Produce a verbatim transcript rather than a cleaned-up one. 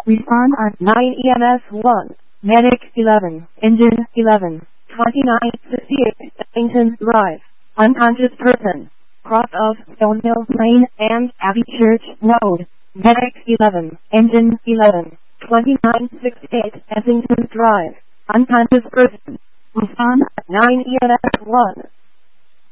Respond at nine E M S one. Medic eleven. Engine eleven. twenty-nine sixty-eight Ellington Drive. Unconscious person. Cross of Stone Hill Lane and Abbey Church Road. Medic eleven. Engine eleven. twenty-nine sixty-eight Essington Drive. Unconscious person. Respond at nine E M S one.